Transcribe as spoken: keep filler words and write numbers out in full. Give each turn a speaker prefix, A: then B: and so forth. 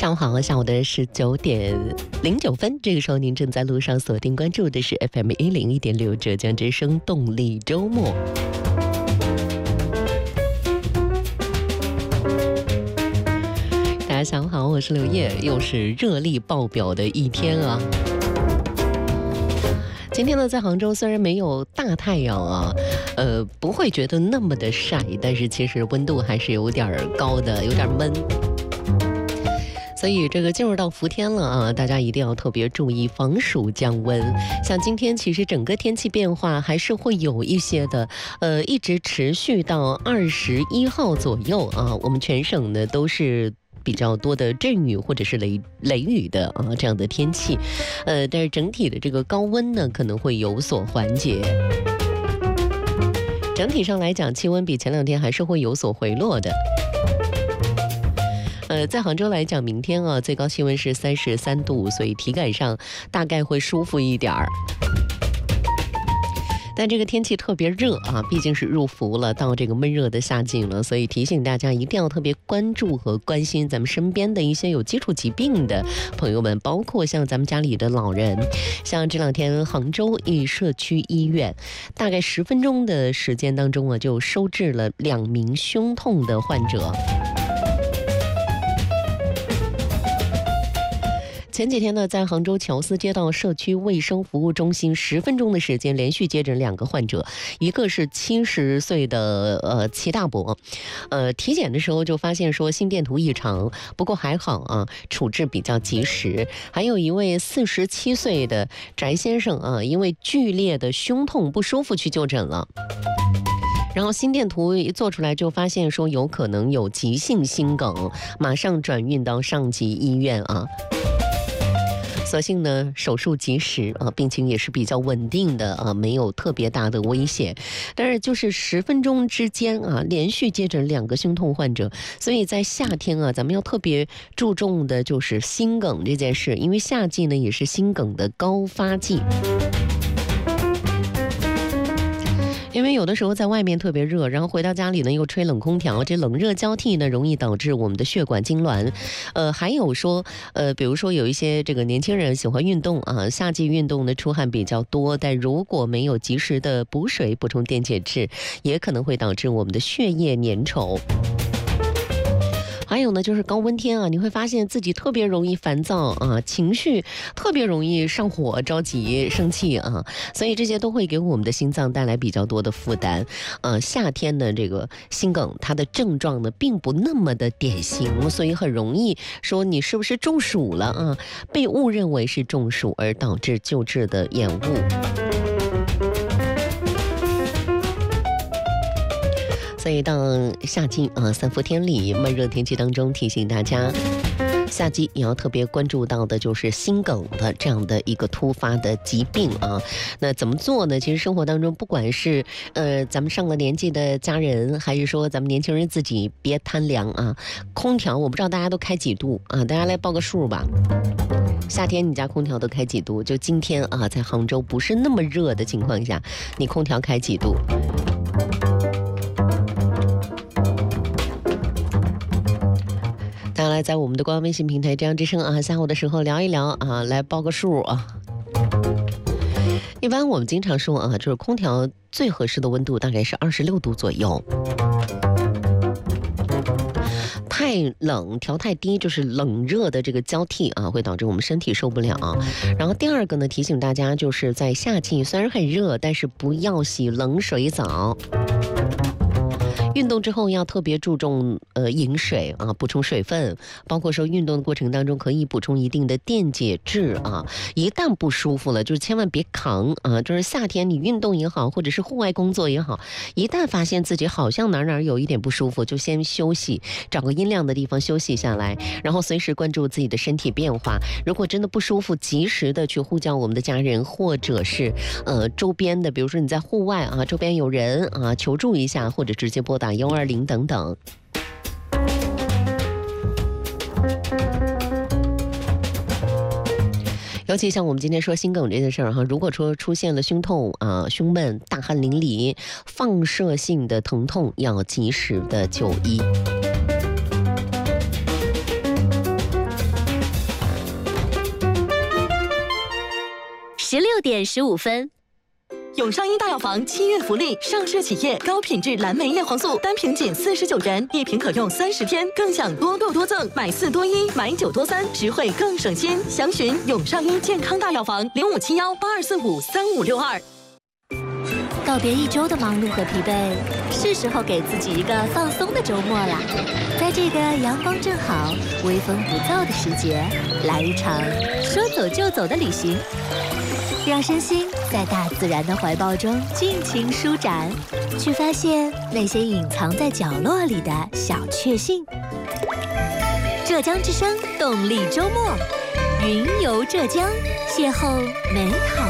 A: 上午好，下午的十九点零九分，这个时候您正在路上锁定关注的是 F M 一零一点六浙江之声动力周末。大家下午好，我是刘烨，又是热力爆表的一天啊。今天呢，在杭州虽然没有大太阳啊，呃，不会觉得那么的晒，但是其实温度还是有点高的，有点闷。所以这个进入到伏天了啊，大家一定要特别注意防暑降温。像今天其实整个天气变化还是会有一些的，呃，一直持续到二十一号左右啊，我们全省呢都是比较多的阵雨或者是雷雷雨的啊这样的天气，呃，但是整体的这个高温呢可能会有所缓解。整体上来讲，气温比前两天还是会有所回落的。呃，在杭州来讲，明天啊最高气温是三十三度，所以体感上大概会舒服一点儿。但这个天气特别热啊，毕竟是入伏了，到这个闷热的夏季了，所以提醒大家一定要特别关注和关心咱们身边的一些有基础疾病的朋友们，包括像咱们家里的老人。像这两天杭州一社区医院，大概十分钟的时间当中啊，就收治了两名胸痛的患者。前几天呢，在杭州乔司街道社区卫生服务中心，十分钟的时间连续接诊两个患者，一个是七十岁的呃齐大伯，呃体检的时候就发现说心电图异常，不过还好啊，处置比较及时。还有一位四十七岁的翟先生啊，因为剧烈的胸痛不舒服去就诊了。然后心电图一做出来就发现说有可能有急性心梗，马上转运到上级医院啊。所幸呢，手术及时啊，病情也是比较稳定的啊，没有特别大的危险。但是就是十分钟之间啊，连续接诊两个胸痛患者，所以在夏天啊，咱们要特别注重的就是心梗这件事，因为夏季呢也是心梗的高发季。因为有的时候在外面特别热，然后回到家里呢又吹冷空调，这冷热交替呢容易导致我们的血管痉挛。呃，还有说，呃，比如说有一些这个年轻人喜欢运动啊，夏季运动呢出汗比较多，但如果没有及时的补水、补充电解质，也可能会导致我们的血液粘稠。还有呢，就是高温天啊，你会发现自己特别容易烦躁啊，情绪特别容易上火、着急、生气啊，所以这些都会给我们的心脏带来比较多的负担。呃，夏天的这个心梗，它的症状呢并不那么的典型，所以很容易说你是不是中暑了啊？被误认为是中暑而导致救治的延误。所以到夏季啊，三伏天里闷热天气当中，提醒大家，夏季也要特别关注到的就是心梗的这样的一个突发的疾病啊。那怎么做呢？其实生活当中，不管是呃咱们上了年纪的家人，还是说咱们年轻人自己，别贪凉啊。空调我不知道大家都开几度啊，大家来报个数吧。夏天你家空调都开几度？就今天啊，在杭州不是那么热的情况下，你空调开几度？大家来在我们的官方微信平台这样之声啊，下午的时候聊一聊啊，来报个数啊。一般我们经常说啊，就是空调最合适的温度大概是二十六度左右。太冷调太低，就是冷热的这个交替啊，会导致我们身体受不了。然后第二个呢，提醒大家就是在夏季虽然很热，但是不要洗冷水澡。运动之后要特别注重呃饮水啊，补充水分，包括说运动的过程当中可以补充一定的电解质啊。一旦不舒服了，就是千万别扛啊！就是夏天你运动也好，或者是户外工作也好，一旦发现自己好像哪哪有一点不舒服，就先休息，找个阴凉的地方休息下来，然后随时关注自己的身体变化。如果真的不舒服，及时的去呼叫我们的家人，或者是呃周边的，比如说你在户外啊，周边有人啊，求助一下，或者直接拨打幺二零等等。尤其像我们今天说心梗这件事儿哈，如果说出现了胸痛啊、胸闷、大汗淋漓、放射性的疼痛，要及时的就医。
B: 点十五分。
C: 永上医大药房七月福利，上市企业高品质蓝莓叶黄素单瓶仅四十九元，一瓶可用三十天，更享多购多赠，买四多一，买九多三，实惠更省心。详询永上医健康大药房零五七幺八二四五三五六二。
B: 告别一周的忙碌和疲惫，是时候给自己一个放松的周末了。在这个阳光正好、微风不燥的时节，来一场说走就走的旅行，让身心在大自然的怀抱中尽情舒展，去发现那些隐藏在角落里的小确幸。浙江之声动力周末，云游浙江，邂逅美好